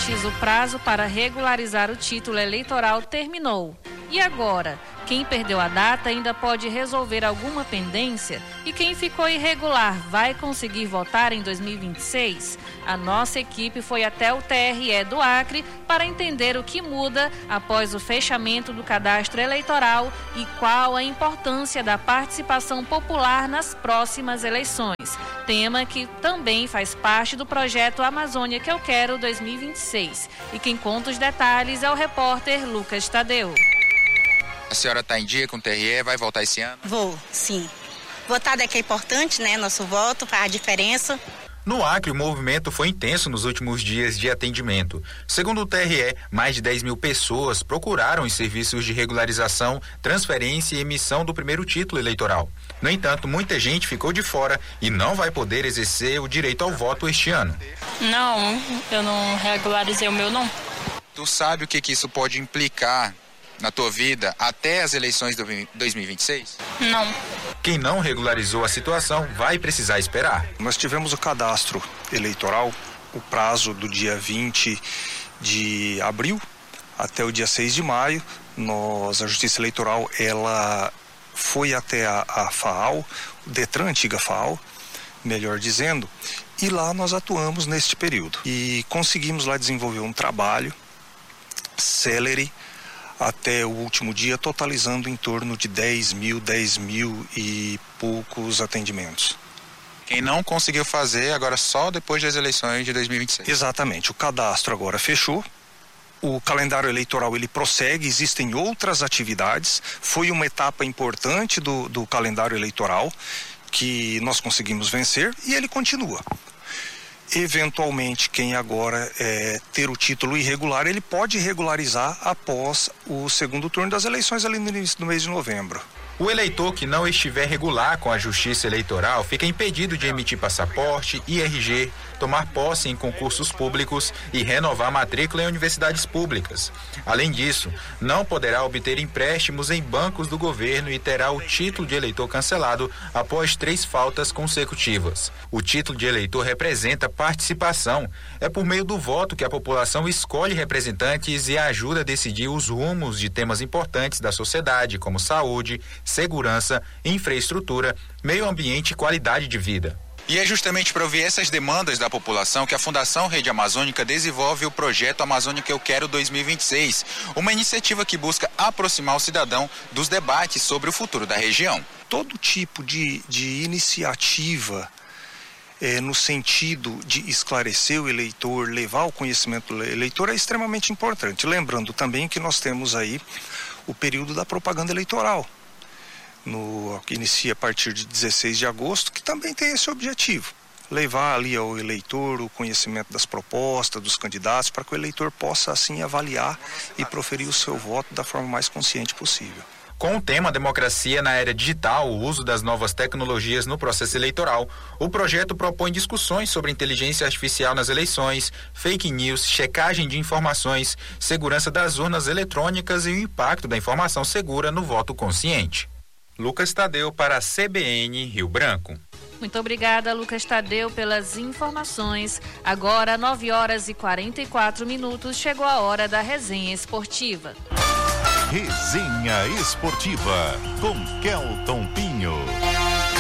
Antes, o prazo para regularizar o título eleitoral terminou. E agora? Quem perdeu a data ainda pode resolver alguma pendência? E quem ficou irregular vai conseguir votar em 2026? A nossa equipe foi até o TRE do Acre para entender o que muda após o fechamento do cadastro eleitoral e qual a importância da participação popular nas próximas eleições. Tema que também faz parte do projeto Amazônia que eu quero 2026. E quem conta os detalhes é o repórter Lucas Tadeu. A senhora está em dia com o TRE? Vai votar esse ano? Vou, sim. Votar daqui é importante, né? Nosso voto faz a diferença. No Acre, o movimento foi intenso nos últimos dias de atendimento. Segundo o TRE, mais de 10 mil pessoas procuraram os serviços de regularização, transferência e emissão do primeiro título eleitoral. No entanto, muita gente ficou de fora e não vai poder exercer o direito ao voto este ano. Não, eu não regularizei o meu, não. Tu sabe o que isso pode implicar na tua vida até as eleições de 2026? Não. Quem não regularizou a situação vai precisar esperar. Nós tivemos o cadastro eleitoral, o prazo do dia 20 de abril até o dia 6 de maio. A Justiça Eleitoral, ela foi até a FAAL, o Detran, antiga FAAL, melhor dizendo, e lá nós atuamos neste período. E conseguimos lá desenvolver um trabalho célere até o último dia, totalizando em torno de 10 mil e poucos atendimentos. Quem não conseguiu fazer, agora só depois das eleições de 2026. Exatamente, o cadastro agora fechou, o calendário eleitoral ele prossegue, existem outras atividades, foi uma etapa importante do calendário eleitoral que nós conseguimos vencer e ele continua. Eventualmente, quem agora ter o título irregular, ele pode regularizar após o segundo turno das eleições ali no início do mês de novembro. O eleitor que não estiver regular com a Justiça Eleitoral fica impedido de emitir passaporte, IRG, tomar posse em concursos públicos e renovar matrícula em universidades públicas. Além disso, não poderá obter empréstimos em bancos do governo e terá o título de eleitor cancelado após 3 faltas consecutivas. O título de eleitor representa participação. É por meio do voto que a população escolhe representantes e ajuda a decidir os rumos de temas importantes da sociedade, como saúde, segurança, infraestrutura, meio ambiente e qualidade de vida. E é justamente para ouvir essas demandas da população que a Fundação Rede Amazônica desenvolve o projeto Amazônia que eu quero 2026, uma iniciativa que busca aproximar o cidadão dos debates sobre o futuro da região. Todo tipo de iniciativa no sentido de esclarecer o eleitor, levar o conhecimento do eleitor é extremamente importante. Lembrando também que nós temos aí o período da propaganda eleitoral, que inicia a partir de 16 de agosto, que também tem esse objetivo, levar ali ao eleitor o conhecimento das propostas, dos candidatos, para que o eleitor possa assim avaliar e proferir o seu voto da forma mais consciente possível. Com o tema Democracia na Era Digital, o uso das novas tecnologias no processo eleitoral, o projeto propõe discussões sobre inteligência artificial nas eleições, fake news, checagem de informações, segurança das urnas eletrônicas e o impacto da informação segura no voto consciente. Lucas Tadeu para a CBN Rio Branco. Muito obrigada, Lucas Tadeu, pelas informações. Agora, 9h44, chegou a hora da resenha esportiva. Resenha Esportiva com Kelton Pinho.